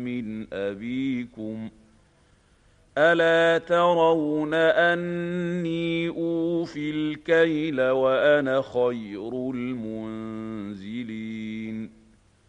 من أبيكم ألا ترون أني أوفي الكيل وأنا خير المنزلين